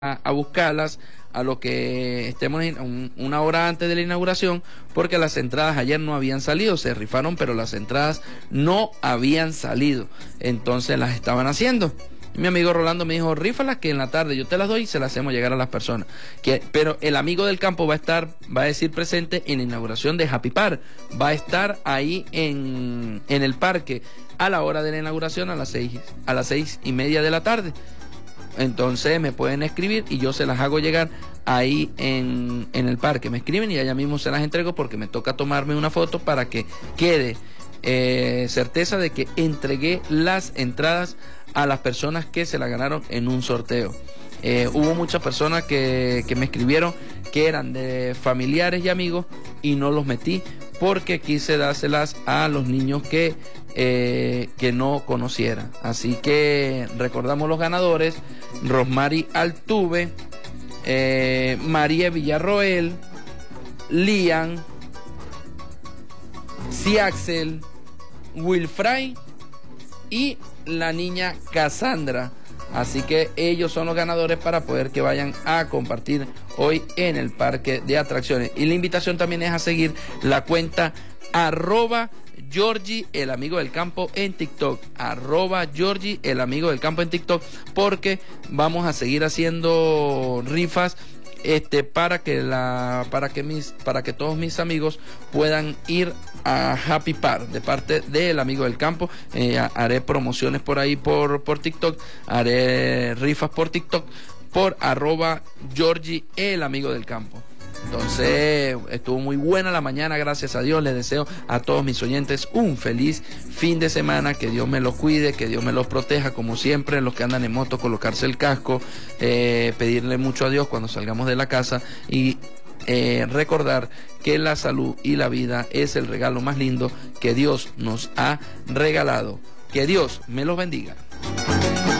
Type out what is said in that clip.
a buscarlas a lo que estemos una hora antes de la inauguración, porque las entradas ayer no habían salido, se rifaron, pero las entradas no habían salido, entonces las estaban haciendo. Y mi amigo Rolando me dijo, rífalas que en la tarde yo te las doy y se las hacemos llegar a las personas. Pero el amigo del campo va a decir presente en la inauguración de Happy Park, va a estar ahí en el parque a la hora de la inauguración a las 6:30 de la tarde. Entonces me pueden escribir y yo se las hago llegar ahí en el parque. Me escriben y allá mismo se las entrego, porque me toca tomarme una foto para que quede certeza de que entregué las entradas a las personas que se la ganaron en un sorteo. Hubo muchas personas que me escribieron que eran de familiares y amigos y no los metí porque quise dárselas a los niños que no conocieran. Así que recordamos los ganadores: Rosmary Altuve, María Villarroel, Lian, Ciaxel, Wilfray y la niña Cassandra. Así que ellos son los ganadores para poder que vayan a compartir hoy en el parque de atracciones. Y la invitación también es a seguir la cuenta @Georgie el amigo del campo en TikTok, @Georgie el amigo del campo en TikTok, porque vamos a seguir haciendo rifas para que todos mis amigos puedan ir a Happy Park de parte del amigo del campo. Haré promociones por ahí por TikTok, haré rifas por TikTok por @Georgie el amigo del campo. Entonces estuvo muy buena la mañana, gracias a Dios. Les deseo a todos mis oyentes un feliz fin de semana, que Dios me los cuide, que Dios me los proteja, como siempre. Los que andan en moto, colocarse el casco, pedirle mucho a Dios cuando salgamos de la casa y recordar que la salud y la vida es el regalo más lindo que Dios nos ha regalado. Que Dios me los bendiga.